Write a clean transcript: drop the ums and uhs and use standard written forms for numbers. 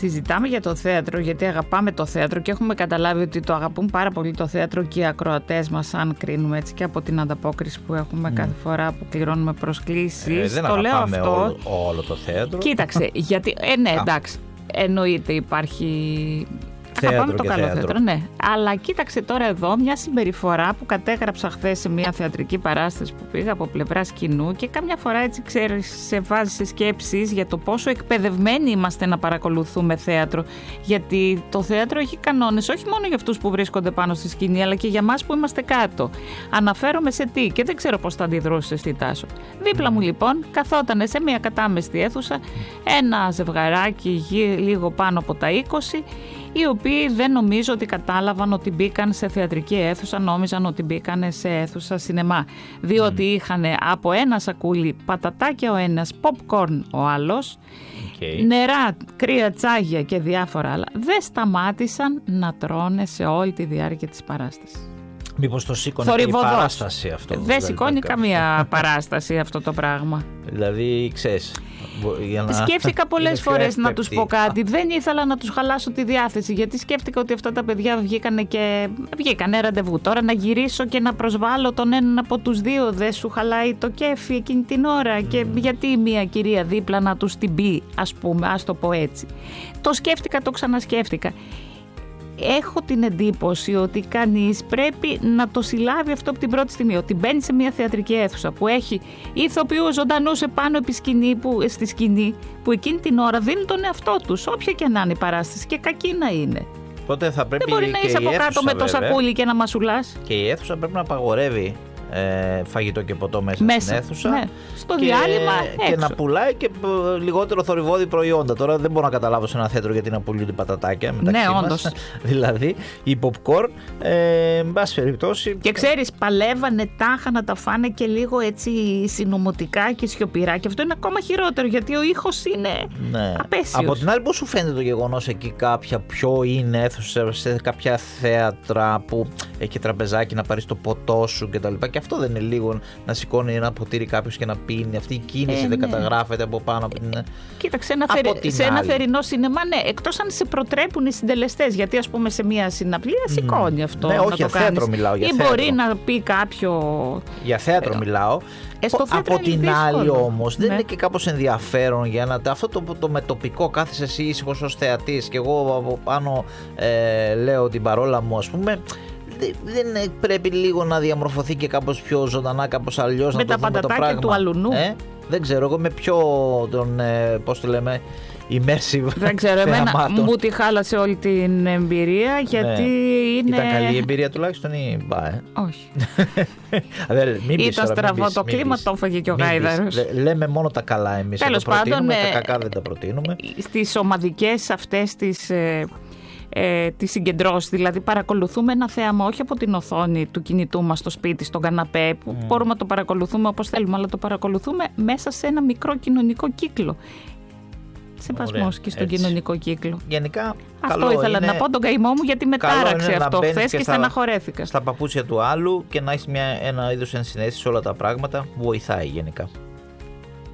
συζητάμε για το θέατρο, γιατί αγαπάμε το θέατρο και έχουμε καταλάβει ότι το αγαπούν πάρα πολύ το θέατρο και οι ακροατές μας, αν κρίνουμε έτσι και από την ανταπόκριση που έχουμε κάθε φορά που κληρώνουμε προσκλήσεις. Δεν το λέω αγαπάμε αυτό. όλο το θέατρο. Κοίταξε, γιατί. Ναι, εντάξει. Εννοείται υπάρχει. Θέατρο το και καλό θέατρο. θέατρο, ναι. Αλλά κοίταξε τώρα εδώ μια συμπεριφορά που κατέγραψα χθες σε μια θεατρική παράσταση που πήγα από πλευράς κοινού και κάμια φορά έτσι ξέρεις, σε βάζει σε σκέψεις για το πόσο εκπαιδευμένοι είμαστε να παρακολουθούμε θέατρο. Γιατί το θέατρο έχει κανόνες όχι μόνο για αυτούς που βρίσκονται πάνω στη σκηνή, αλλά και για μας που είμαστε κάτω. Αναφέρομαι σε τι και δεν ξέρω πώς θα αντιδρούσες στη Τάσο. Δίπλα μου λοιπόν καθότανε σε μια κατάμεστη αίθουσα ένα ζευγαράκι λίγο πάνω από τα 20. Οι οποίοι δεν νομίζω ότι κατάλαβαν ότι μπήκαν σε θεατρική αίθουσα, νόμιζαν ότι μπήκαν σε αίθουσα σινεμά. Διότι είχαν από ένα σακούλι πατατάκια ο ένας, popcorn ο άλλος, νερά, κρύα τσάγια και διάφορα άλλα. Δεν σταμάτησαν να τρώνε σε όλη τη διάρκεια της παράστασης. Μήπως το σήκωνε και η παράσταση αυτό? Δεν σηκώνει καμία παράσταση αυτό το πράγμα. Δηλαδή, ξέρεις... Σκέφτηκα πολλές φορές να τους πω κάτι. Δεν ήθελα να τους χαλάσω τη διάθεση, γιατί σκέφτηκα ότι αυτά τα παιδιά βγήκανε ραντεβού. Τώρα να γυρίσω και να προσβάλλω τον έναν από τους δύο, δεν σου χαλάει το κέφι εκείνη την ώρα? Και γιατί μια κυρία δίπλα να τους την πει, ας πούμε, ας το πω έτσι. Το σκέφτηκα, το ξανασκέφτηκα. Έχω την εντύπωση ότι κανείς πρέπει να το συλλάβει αυτό από την πρώτη στιγμή. Ότι μπαίνει σε μια θεατρική αίθουσα που έχει ηθοποιούς ζωντανούς επάνω στη σκηνή, που εκείνη την ώρα δίνουν τον εαυτό τους, όποια και να είναι η παράσταση, και κακή να είναι. Τότε θα πρέπει. Δεν μπορεί να είσαι από κάτω με το σακούλι και να μασουλάς. Και η αίθουσα πρέπει να απαγορεύει φαγητό και ποτό μέσα στην αίθουσα. Ναι. Στο διάλειμμα έξω. Και να πουλάει και λιγότερο θορυβώδη προϊόντα. Τώρα δεν μπορώ να καταλάβω σε ένα θέατρο γιατί να πουλούνται πατατάκια μεταξύ μας. Όντως. Δηλαδή η popcorn, εν πάση περιπτώσει. Και ξέρεις, παλεύανε τάχα να τα φάνε και λίγο έτσι συνωμοτικά και σιωπηρά. Και αυτό είναι ακόμα χειρότερο, γιατί ο ήχος είναι απέσιος. Από την άλλη, πώς σου φαίνεται το γεγονός εκεί κάποια πιο είναι αίθουσα σε κάποια θέατρα που έχει τραπεζάκι να πάρεις το ποτό σου κτλ. Και αυτό δεν είναι λίγο να σηκώνει ένα ποτήρι κάποιος και να πίνει? Αυτή η κίνηση δεν καταγράφεται από πάνω από την. Κοίταξε, σε ένα θερινό σινεμά, ναι, εκτός αν σε προτρέπουν οι συντελεστές. Γιατί ας πούμε σε μια συναυλία σηκώνει αυτό. Ναι, να όχι, το για θέατρο μιλάω. Ή μπορεί να πει κάποιο. Για θέατρο μιλάω. Από την άλλη όμως δεν είναι και κάπως ενδιαφέρον για αυτό το μετοπικό? Κάθεσαι εσύ ήσυχος ως θεατής και εγώ από πάνω λέω την παρόλα μου, ας πούμε. Δεν πρέπει λίγο να διαμορφωθεί και κάπως πιο ζωντανά, κάπως αλλιώς με να το δούμε το πράγμα? Με τα πατατάκια του αλουνού. Δεν ξέρω, εγώ με πιο πώς το λέμε, immersive. Δεν ξέρω, εμένα μου τη χάλασε όλη την εμπειρία, γιατί είναι. Ήταν καλή η εμπειρία τουλάχιστον ή μπα? Όχι. Ήταν στραβό το κλίμα, το έφαγε και ο Γάιδαρος. Λέμε μόνο τα καλά εμείς. Τέλος πάντων, τα κακά δεν τα προτείνουμε. Στις ομαδικές αυτές τις συγκεντρώσεις, δηλαδή παρακολουθούμε ένα θέαμα όχι από την οθόνη του κινητού μας στο σπίτι, στον καναπέ, που μπορούμε να το παρακολουθούμε όπως θέλουμε, αλλά το παρακολουθούμε μέσα σε ένα μικρό κοινωνικό κύκλο. Σεβασμός και στον κοινωνικό κύκλο. Γενικά, αυτό ήθελα να πω τον καημό μου, γιατί με τάραξε αυτό χθες και στεναχωρέθηκα. Στα παπούτσια του άλλου και να έχεις ένα είδος ενσυναίσθηση σε όλα τα πράγματα, βοηθάει γενικά.